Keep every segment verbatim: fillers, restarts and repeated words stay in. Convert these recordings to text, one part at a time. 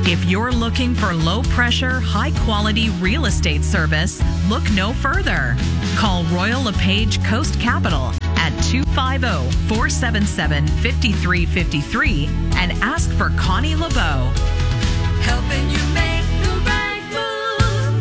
If you're looking for low-pressure, high-quality real estate service, look no further. Call Royal LePage Coast Capital at two five zero, four seven seven, five three five three and ask for Connie LeBeau. Helping you make the right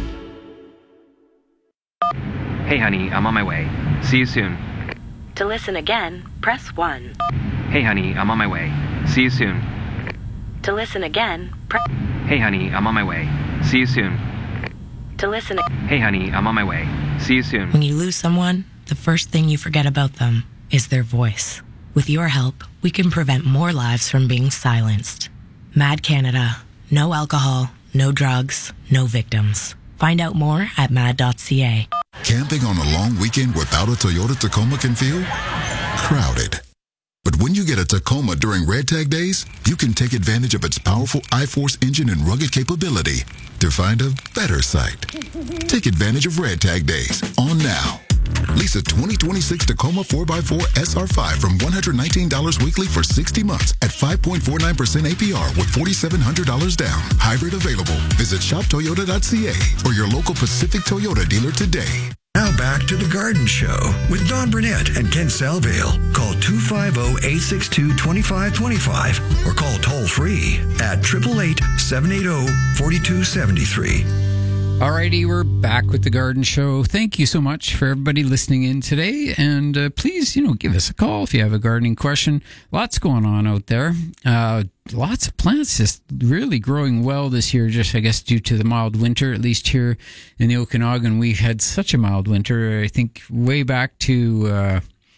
move. Hey, honey, I'm on my way. See you soon. To listen again, press one. Hey, honey, I'm on my way. See you soon. To listen again, press... Hey, honey, I'm on my way. See you soon. To listen... Hey, honey, I'm on my way. See you soon. When you lose someone, the first thing you forget about them is their voice. With your help, we can prevent more lives from being silenced. Mad Canada. No alcohol, no drugs, no victims. Find out more at mad dot c a. Camping on a long weekend without a Toyota Tacoma can feel crowded. But when you get a Tacoma during Red Tag Days, you can take advantage of its powerful I-Force engine and rugged capability to find a better site. Take advantage of Red Tag Days on now. Lease a twenty twenty-six Tacoma four by four S R five from one hundred nineteen dollars weekly for sixty months at five point four nine percent A P R with four thousand seven hundred dollars down. Hybrid available. Visit shop toyota dot c a or your local Pacific Toyota dealer today. Now back to The Garden Show with Don Burnett and Ken Salvale. Call two five zero, eight six two, two five two five or call toll free at eight eight eight, seven eight zero, four two seven three. Alrighty, we're back with The Garden Show. Thank you so much for everybody listening in today. And uh, please, you know, give us a call if you have a gardening question. Lots going on out there. Uh, lots of plants just really growing well this year, just, I guess, due to the mild winter. At least here in the Okanagan, we had such a mild winter. I think way back to... Uh,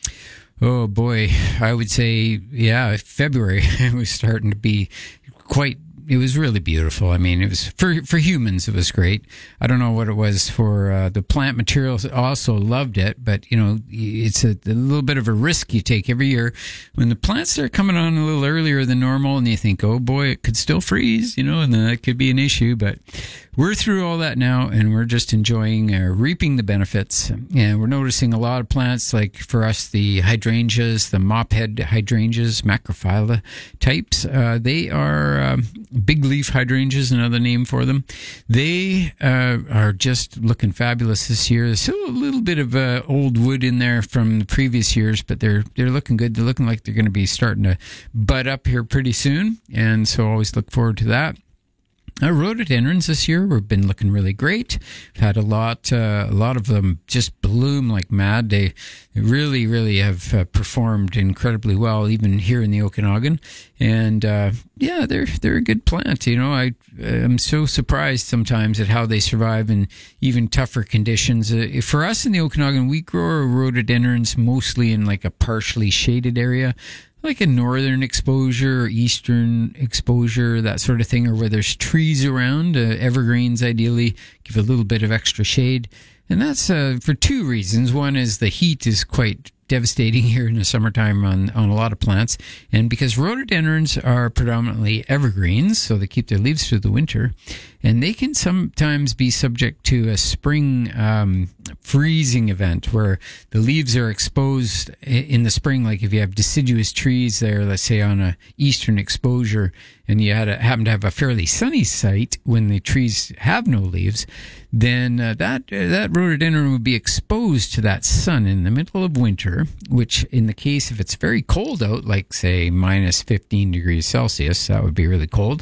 Oh boy, I would say, yeah, February it was starting to be quite, it was really beautiful. I mean, it was, for for humans, it was great. I don't know what it was for uh, the plant materials, also loved it, but, you know, it's a, a little bit of a risk you take every year. When the plants start coming on a little earlier than normal and you think, oh boy, it could still freeze, you know, and then that could be an issue, but we're through all that now, and we're just enjoying uh, reaping the benefits. And we're noticing a lot of plants, like for us, the hydrangeas, the mophead hydrangeas, macrophylla types. Uh, they are um, big leaf hydrangeas, another name for them. They uh, are just looking fabulous this year. There's still a little bit of uh, old wood in there from the previous years, but they're they're looking good. They're looking like they're going to be starting to bud up here pretty soon, and so always look forward to that. Our rhododendrons this year have been looking really great. We've had a lot, uh, a lot of them just bloom like mad. They really, really have uh, performed incredibly well, even here in the Okanagan. And uh, yeah, they're they're a good plant. You know, I am so surprised sometimes at how they survive in even tougher conditions. Uh, for us in the Okanagan, we grow our rhododendrons mostly in like a partially shaded area, like a northern exposure or eastern exposure, that sort of thing, or where there's trees around, uh, evergreens ideally, give a little bit of extra shade. And that's uh, for two reasons. One is the heat is quite devastating here in the summertime on, on a lot of plants. And because rhododendrons are predominantly evergreens, so they keep their leaves through the winter, and they can sometimes be subject to a spring um, freezing event where the leaves are exposed in the spring. Like if you have deciduous trees there, let's say on a eastern exposure, and you had a, happen to have a fairly sunny site when the trees have no leaves, then uh, that uh, that rhododendron would be exposed to that sun in the middle of winter, which in the case if it's very cold out, like say minus fifteen degrees Celsius, that would be really cold.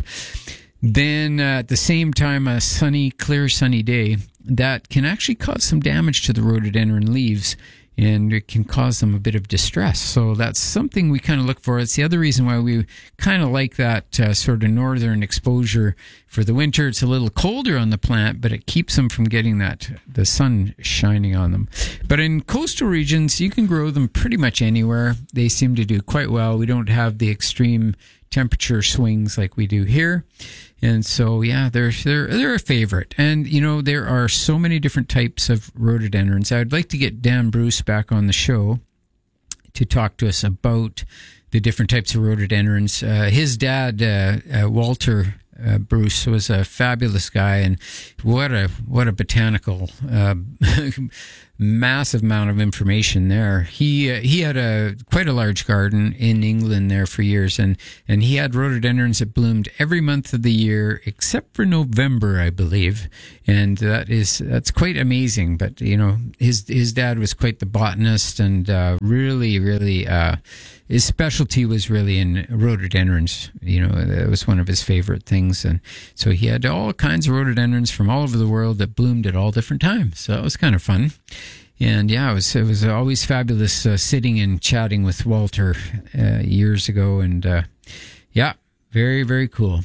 Then uh, at the same time, a sunny, clear sunny day, that can actually cause some damage to the rhododendron leaves, and it can cause them a bit of distress. So that's something we kind of look for. It's the other reason why we kind of like that uh, sort of northern exposure for the winter. It's a little colder on the plant, but it keeps them from getting that the sun shining on them. But in coastal regions, you can grow them pretty much anywhere. They seem to do quite well. We don't have the extreme temperature swings like we do here. And so, yeah, they're, they're, they're a favorite. And, you know, there are so many different types of rhododendrons. I'd like to get Dan Bruce back on the show to talk to us about the different types of rhododendrons. Uh, his dad, uh, uh, Walter uh, Bruce, was a fabulous guy, and what a what a botanical uh, massive amount of information there. He uh, he had a quite a large garden in England there for years, and and he had rhododendrons that bloomed every month of the year except for November, I believe, and that is that's quite amazing. But you know, his his dad was quite the botanist, and uh, really really uh, his specialty was really in rhododendrons. You know, that was one of his favorite things, and so he had all kinds of rhododendrons from all over the world that bloomed at all different times. So that was kind of fun. And yeah, it was it was always fabulous uh, sitting and chatting with Walter uh, years ago, and uh, yeah, very very cool.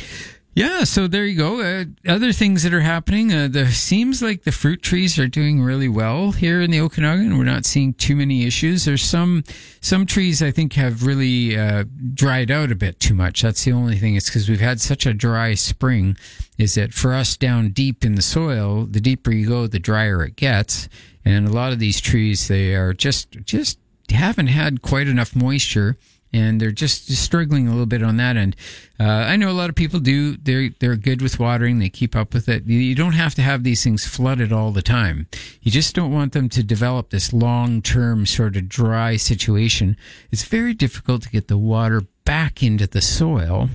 Yeah, so there you go. Uh, other things that are happening. Uh, the seems like the fruit trees are doing really well here in the Okanagan. We're not seeing too many issues. There's some some trees I think have really uh, dried out a bit too much. That's the only thing. It's because we've had such a dry spring. Is that for us down deep in the soil, the deeper you go, the drier it gets. And a lot of these trees, they are just just haven't had quite enough moisture. And they're just, just struggling a little bit on that end. Uh, I know a lot of people do. They're they're good with watering. They keep up with it. You don't have to have these things flooded all the time. You just don't want them to develop this long-term sort of dry situation. It's very difficult to get the water back into the soil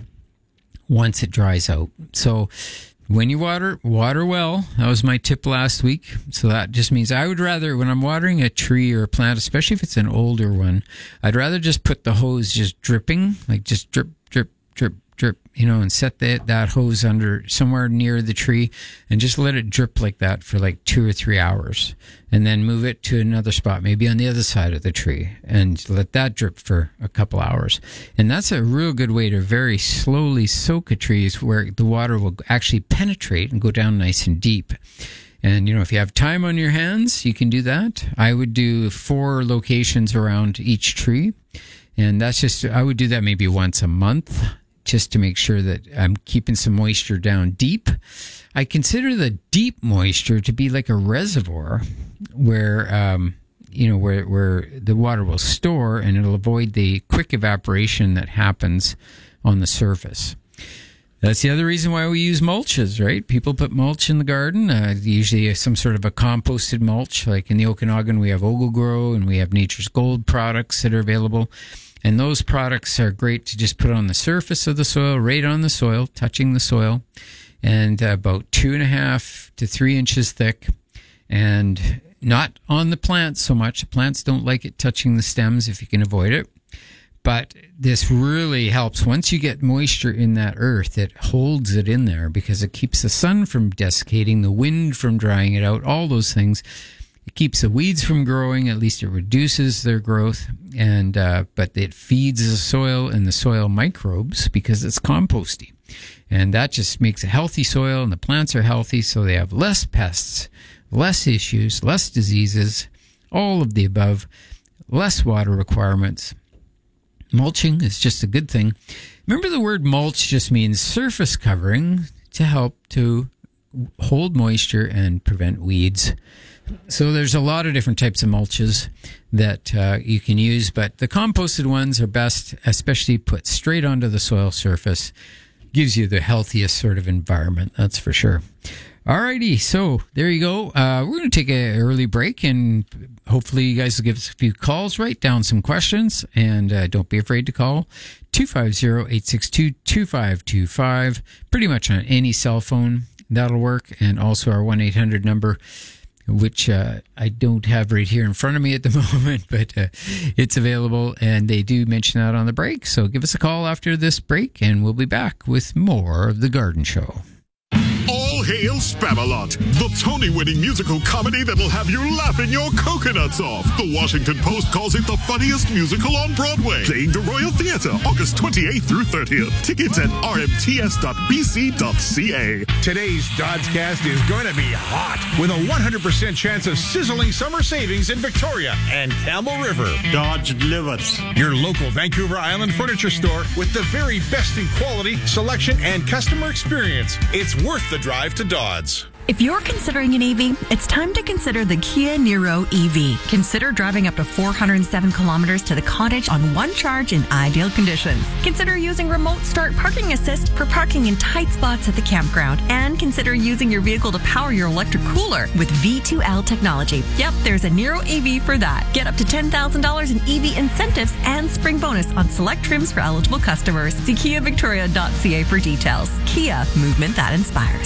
once it dries out. So when you water, water well. That was my tip last week. So that just means I would rather, when I'm watering a tree or a plant, especially if it's an older one, I'd rather just put the hose just dripping, like just drip, drip, drip, drip, you know, and set that, that hose under somewhere near the tree and just let it drip like that for like two or three hours. And then move it to another spot, maybe on the other side of the tree, and let that drip for a couple hours. And that's a real good way to very slowly soak a tree, is where the water will actually penetrate and go down nice and deep. And, you know, if you have time on your hands, you can do that. I would do four locations around each tree. And that's just, I would do that maybe once a month, just to make sure that I'm keeping some moisture down deep. I consider the deep moisture to be like a reservoir where, um, you know, where, where the water will store, and it'll avoid the quick evaporation that happens on the surface. That's the other reason why we use mulches, right? People put mulch in the garden, uh, usually some sort of a composted mulch. Like in the Okanagan, we have Ogle Grow and we have Nature's Gold products that are available. And those products are great to just put on the surface of the soil, right on the soil, touching the soil, and uh, about two and a half to three inches thick, and not on the plants so much. The plants don't like it touching the stems if you can avoid it. But this really helps. Once you get moisture in that earth, it holds it in there because it keeps the sun from desiccating, the wind from drying it out, all those things. It keeps the weeds from growing. At least it reduces their growth, and uh, but it feeds the soil and the soil microbes because it's composty, and that just makes a healthy soil, and the plants are healthy, so they have less pests, less issues, less diseases, all of the above, less water requirements. Mulching is just a good thing. Remember, the word mulch just means surface covering to help to hold moisture and prevent weeds. So there's a lot of different types of mulches that uh, you can use, but the composted ones are best, especially put straight onto the soil surface. Gives you the healthiest sort of environment, that's for sure. Alrighty, so there you go. Uh, we're going to take an early break, and hopefully you guys will give us a few calls, write down some questions, and uh, don't be afraid to call two five zero, eight six two, two five two five, pretty much on any cell phone. That'll work, and also our one eight hundred number, which uh, I don't have right here in front of me at the moment, but uh, it's available, and they do mention that on the break. So give us a call after this break, and we'll be back with more of The Garden Show. All hail Spamalot, the Tony-winning musical comedy that'll have you laughing your coconuts off. The Washington Post calls it the funniest musical on Broadway. Playing the Royal Theatre, August twenty-eighth through thirtieth. Tickets at r m t s dot b c dot c a. Today's Dodscast is going to be hot, with a one hundred percent chance of sizzling summer savings in Victoria and Campbell River. Dodge delivers. Your local Vancouver Island furniture store with the very best in quality, selection, and customer experience. It's worth the drive to Dodds. If you're considering an E V, it's time to consider the Kia Niro E V. Consider driving up to four hundred seven kilometers to the cottage on one charge in ideal conditions. Consider using remote start parking assist for parking in tight spots at the campground. And consider using your vehicle to power your electric cooler with V two L technology. Yep, there's a Niro E V for that. Get up to ten thousand dollars in E V incentives and spring bonus on select trims for eligible customers. See kia victoria dot c a for details. Kia, movement that inspires.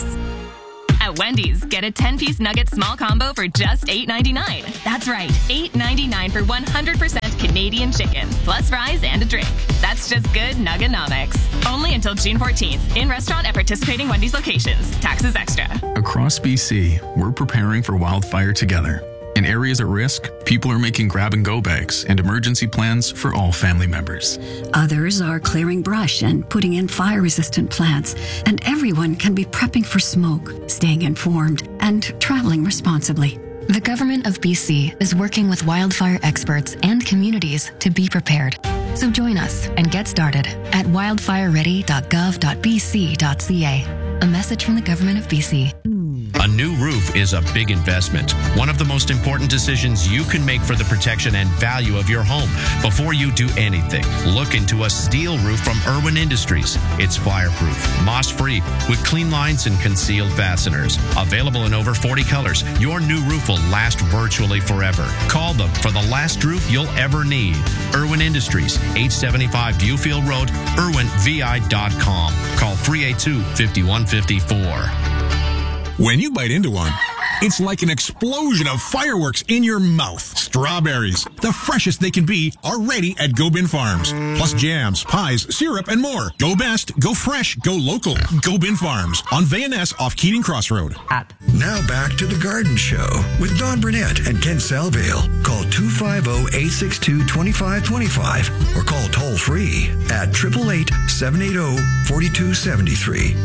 At Wendy's, get a ten-piece nugget small combo for just eight ninety-nine. That's right, eight ninety-nine for one hundred percent Canadian chicken, plus fries and a drink. That's just good Nuggonomics. Only until June fourteenth. In restaurant at participating Wendy's locations. Taxes extra. Across B C, we're preparing for wildfire together. In areas at risk, people are making grab-and-go bags and emergency plans for all family members. Others are clearing brush and putting in fire-resistant plants. And everyone can be prepping for smoke, staying informed, and traveling responsibly. The Government of B C is working with wildfire experts and communities to be prepared. So join us and get started at wildfire ready dot gov dot b c dot c a. A message from the Government of B C. A new roof is a big investment. One of the most important decisions you can make for the protection and value of your home. Before you do anything, look into a steel roof from Irwin Industries. It's fireproof, moss-free, with clean lines and concealed fasteners. Available in over forty colors, your new roof will last virtually forever. Call them for the last roof you'll ever need. Irwin Industries, eight seventy-five Viewfield Road, irwin v i dot com. Call three eight two, five one five four. When you bite into one, it's like an explosion of fireworks in your mouth. Strawberries, the freshest they can be, are ready at Go Bin Farms. Plus jams, pies, syrup, and more. Go best, go fresh, go local. Go Bin Farms on V N S off Keating Crossroad. Now back to The Garden Show with Don Burnett and Ken Salvale. Call two five zero, eight six two, two five two five or call toll free at eight eight eight, seven eight zero, four two seven three.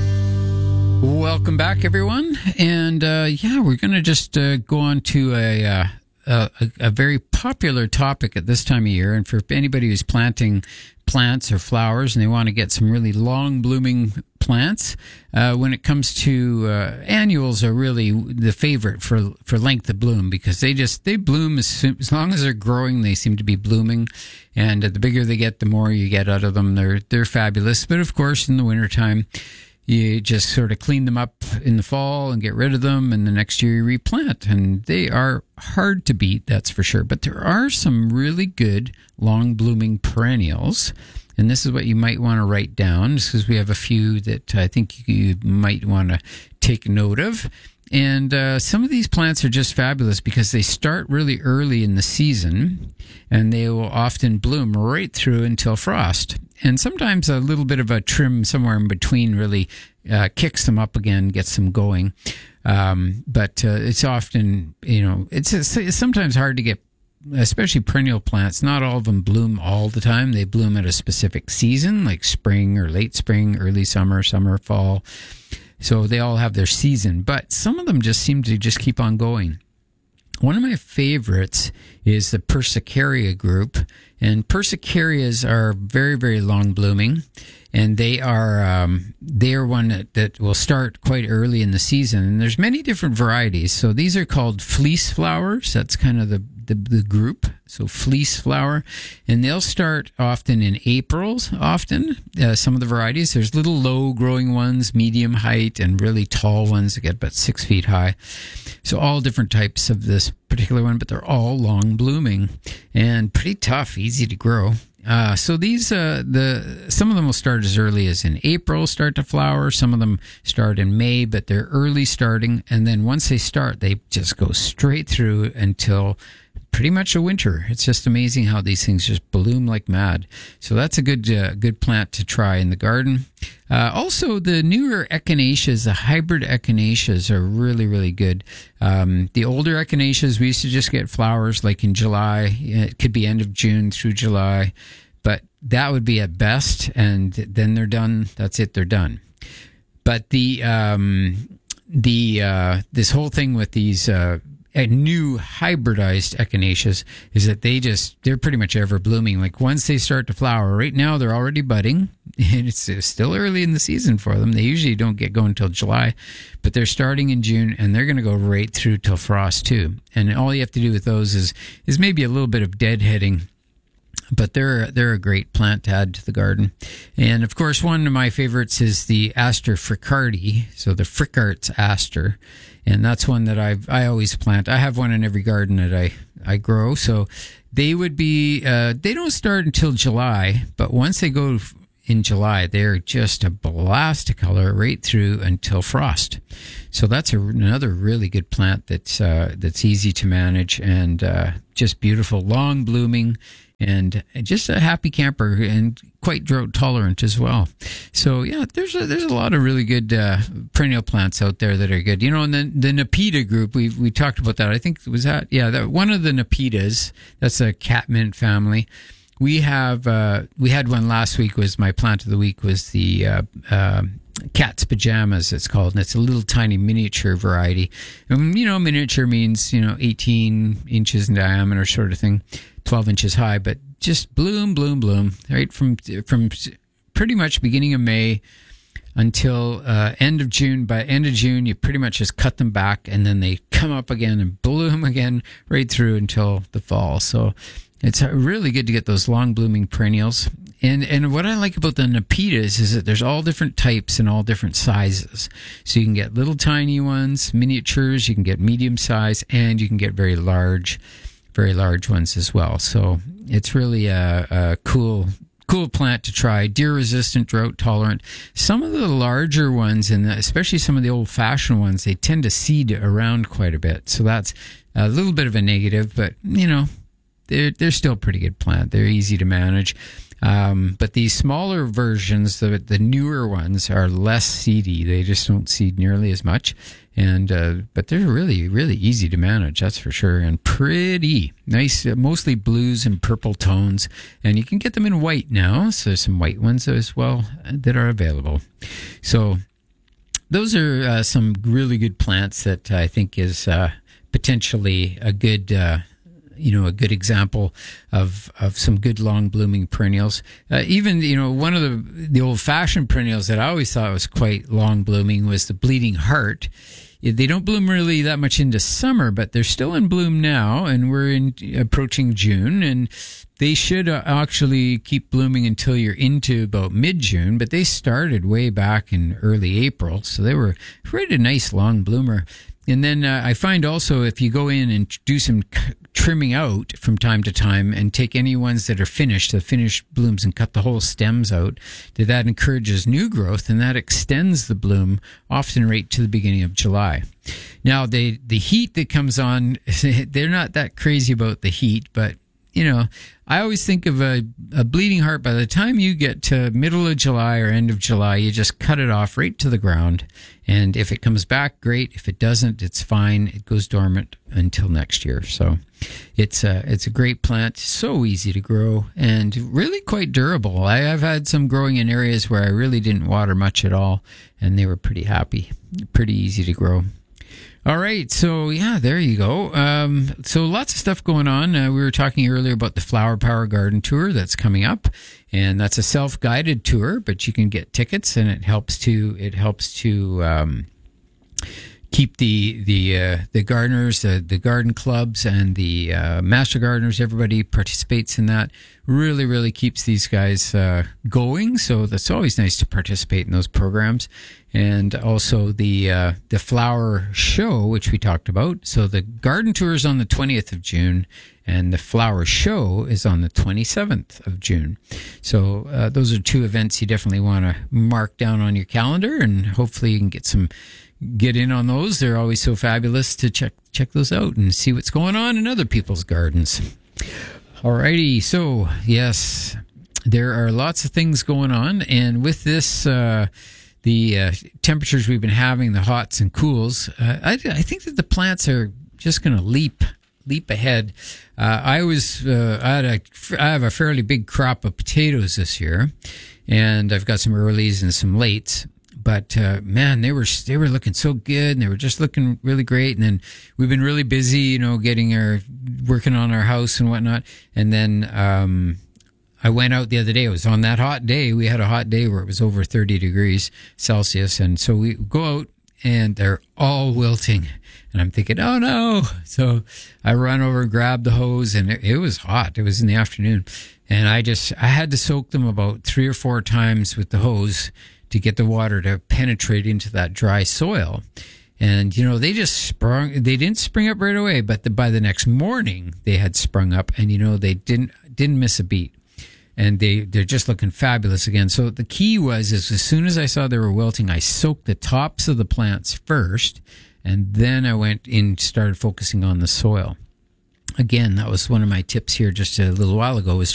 Welcome back, everyone. And uh, yeah, we're going to just uh, go on to a, uh, a a very popular topic at this time of year. And for anybody who's planting plants or flowers and they want to get some really long blooming plants, uh, when it comes to uh, annuals are really the favorite for for length of bloom, because they just they bloom as, soon, as long as they're growing. They seem to be blooming, and uh, the bigger they get, the more you get out of them. They're they're fabulous. But of course, in the wintertime, you just sort of clean them up in the fall and get rid of them, and the next year you replant. And they are hard to beat, that's for sure. But there are some really good long-blooming perennials, and this is what you might want to write down, because we have a few that I think you might want to take note of. And uh, some of these plants are just fabulous because they start really early in the season, and they will often bloom right through until frost. And sometimes a little bit of a trim somewhere in between really uh, kicks them up again, gets them going. Um, but uh, it's often, you know, it's, it's sometimes hard to get, especially perennial plants. Not all of them bloom all the time. They bloom at a specific season, like spring or late spring, early summer, summer, fall. So they all have their season, but some of them just seem to just keep on going. One of my favorites is the Persicaria group, and Persicarias are very, very long blooming, and they are um, they are one that, that will start quite early in the season. And there's many different varieties. So these are called fleece flowers. That's kind of the the, the group. So fleece flower, and they'll start often in Aprils. Often, uh, some of the varieties. There's little low growing ones, medium height, and really tall ones that get about six feet high. So all different types of this particular one, but they're all long blooming and pretty tough, easy to grow. Uh, so these, uh, the some of them will start as early as in April, start to flower. Some of them start in May, but they're early starting. And then once they start, they just go straight through until pretty much a winter. It's just amazing how these things just bloom like mad. So that's a good uh, good plant to try in the garden. Uh, also, the newer echinaceas, the hybrid echinaceas, are really, really good. Um, the older echinaceas, we used to just get flowers like in July. It could be end of June through July, but that would be at best, and then they're done. That's it, they're done. But the um, the uh, this whole thing with these uh, uh, new hybridized echinaceas is that they just, they're pretty much ever blooming. Like once they start to flower, right now they're already budding, and it's, it's still early in the season for them. They usually don't get going until July, but they're starting in June, and they're going to go right through till frost too. And all you have to do with those is is maybe a little bit of deadheading. But they're they're a great plant to add to the garden. And of course, one of my favorites is the Aster frickardi, so the Frickarts aster, and that's one that I I always plant. I have one in every garden that I I grow. So they would be uh, they don't start until July, but once they go in July, they're just a blast to color right through until frost. So that's a, another really good plant that's uh, that's easy to manage and uh, just beautiful, long blooming. And just a happy camper and quite drought tolerant as well. So yeah, there's a, there's a lot of really good uh, perennial plants out there that are good. You know, and then the Nepeta group, we we talked about that. I think was that yeah, that one of the Nepetas. That's a catmint family. We have uh, we had one last week. Was my plant of the week was the uh, uh, cat's pajamas, it's called, and it's a little tiny miniature variety. Um, you know, miniature means you know eighteen inches in diameter, sort of thing. twelve inches high, but just bloom, bloom, bloom, right from from pretty much beginning of May until uh, end of June. By end of June, you pretty much just cut them back, and then they come up again and bloom again right through until the fall. So it's really good to get those long blooming perennials. And and what I like about the Nepetas is that there's all different types and all different sizes. So you can get little tiny ones, miniatures, you can get medium size, and you can get very large. Very large ones as well. So it's really a, a cool, cool plant to try. Deer resistant, drought tolerant. Some of the larger ones, and especially some of the old fashioned ones, they tend to seed around quite a bit. So that's a little bit of a negative, but you know, they're they're still a pretty good plant. They're easy to manage. Um, but these smaller versions, the the newer ones, are less seedy. They just don't seed nearly as much. And uh, but they're really, really easy to manage, that's for sure, and pretty nice, uh, mostly blues and purple tones. And you can get them in white now, so there's some white ones as well that are available. So those are uh, some really good plants that I think is uh, potentially a good, uh, you know, a good example of of some good long blooming perennials. Uh, even you know, one of the the old fashioned perennials that I always thought was quite long blooming was the bleeding heart. They don't bloom really that much into summer, but they're still in bloom now, and we're in approaching June, and they should uh, actually keep blooming until you're into about mid-June, but they started way back in early April, so they were quite a nice long bloomer. And then uh, I find also if you go in and do some c- trimming out from time to time and take any ones that are finished, the finished blooms, and cut the whole stems out, that that encourages new growth, and that extends the bloom often right to the beginning of July. Now, they, the heat that comes on, they're not that crazy about the heat, but you know, I always think of a, a bleeding heart. By the time you get to middle of July or end of July, you just cut it off right to the ground. And if it comes back, great. If it doesn't, it's fine. It goes dormant until next year. So it's a, it's a great plant, so easy to grow and really quite durable. I, I've had some growing in areas where I really didn't water much at all, and they were pretty happy, pretty easy to grow. All right, so yeah, there you go. Um, so lots of stuff going on. Uh, we were talking earlier about the Flower Power Garden Tour that's coming up, and that's a self-guided tour, but you can get tickets, and it helps to it helps to um, keep the the uh, the gardeners, the the garden clubs, and the uh, master gardeners. Everybody participates in that. Really, really keeps these guys uh, going. So that's always nice to participate in those programs. And also the uh, the flower show, which we talked about. So the garden tour is on the twentieth of June, and the flower show is on the twenty-seventh of June. So uh, those are two events you definitely want to mark down on your calendar, and hopefully you can get some get in on those. They're always so fabulous to check check those out and see what's going on in other people's gardens. Alrighty, so yes, there are lots of things going on, and with this. Uh, The uh, temperatures we've been having, the hots and cools, uh, I, I think that the plants are just going to leap leap ahead. Uh, I was uh, I had a I have a fairly big crop of potatoes this year, and I've got some earlies and some lates. but uh, man, they were they were looking so good, and they were just looking really great. And then we've been really busy, you know, getting our working on our house and whatnot. And then um, I went out the other day. It was on that hot day. We had a hot day where it was over thirty degrees Celsius, and so we go out, and they're all wilting. And I'm thinking, oh no. So I run over and grab the hose, and it, it was hot. It was in the afternoon. And I just, I had to soak them about three or four times with the hose to get the water to penetrate into that dry soil. And, you know, they just sprung, they didn't spring up right away, but the, by the next morning they had sprung up, and, you know, they didn't, didn't miss a beat. And they, they're just looking fabulous again. So the key was, is as soon as I saw they were wilting, I soaked the tops of the plants first, and then I went in, started focusing on the soil. Again, that was one of my tips here just a little while ago, is